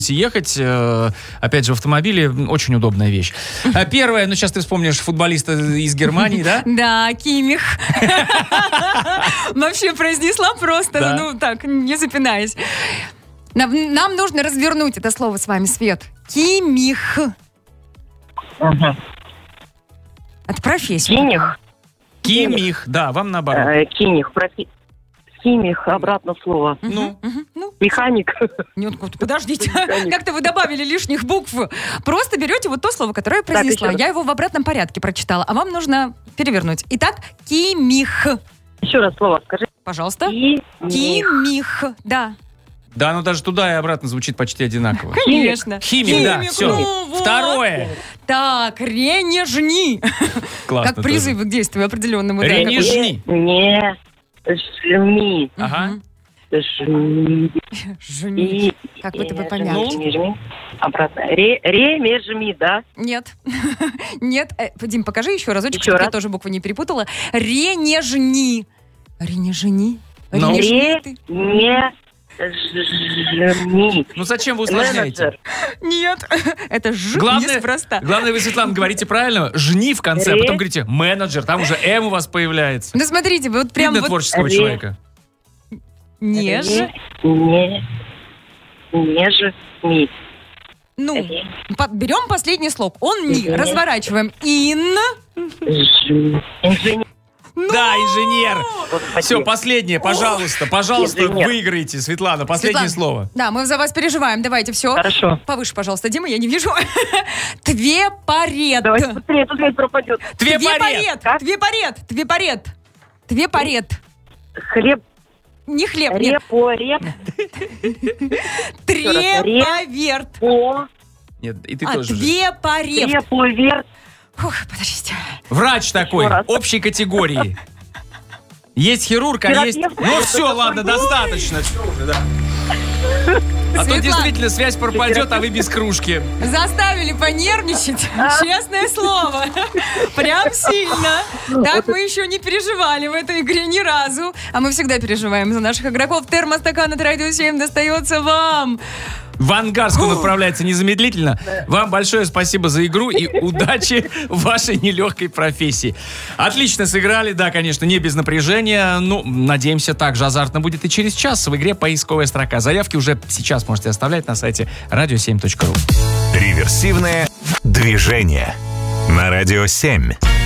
ехать, опять же, в автомобиле очень удобная вещь. Первое, сейчас ты вспомнишь футболиста из Германии, да? Да, Кимих. Вообще произнесла просто, ну так, не запинаясь. Нам нужно развернуть это слово с вами, Свет. Кимих. Это профессия. Кимих, да, вам наоборот. Кимих, обратно слово. Механик. Нет, подождите, как-то вы добавили лишних букв. Просто берете вот то слово, которое я произнесла. Я его в обратном порядке прочитала, а вам нужно перевернуть. Итак, кимих. Еще раз слово скажи. Пожалуйста. Кимих, да. Да, оно даже туда и обратно звучит почти одинаково. Конечно. Химик, да, все. Ну, Второе. Так, ренежни. Классно. Как призыв к действию определенному. Ренежни. Не жми. Ага. Жми. Как будто бы помягче. Жми. Обратно. Ремежми, да? Нет. Нет. Дим, покажи еще разочек, чтобы я тоже букву не перепутала. Ренежни. Ренежни. Ренежни. Ну зачем вы усложняете? Нет. Это ж неспроста. Главное, вы, Светлана, говорите правильно. Жни в конце, а потом говорите менеджер. Там уже М у вас появляется. Ну смотрите, вот прям видно творческого человека. Нежми. Ну, берем последний слог. Он не. Разворачиваем. Инженер. Да, инженер. Все, последнее, пожалуйста. Пожалуйста, выиграйте, Светлана. Последнее слово. Да, мы за вас переживаем. Давайте, все. Хорошо. Повыше, пожалуйста, Дима, я не вижу. Твепарет. Давайте быстрее, тут ведь пропадет. Твепарет. Хлеб. Не хлеб, нет. Треповерт. Нет, и ты тоже. Твеповерт. Фух, подождите. Врач такой, общей категории. Есть хирург, а есть... Ну все, ладно, достаточно. А то действительно связь пропадет, а вы без кружки. Заставили понервничать, честное слово. Прям сильно. Так мы еще не переживали в этой игре ни разу. А мы всегда переживаем за наших игроков. Термостакан от Радио 7 достается вам. В Ангарск он отправляется незамедлительно. Вам большое спасибо за игру и удачи в вашей нелегкой профессии. Отлично сыграли, да, конечно, не без напряжения. Ну, надеемся, так же азартно будет и через час в игре «Поисковая строка». Заявки уже сейчас можете оставлять на сайте radio7.ru. Реверсивное движение на Радио 7.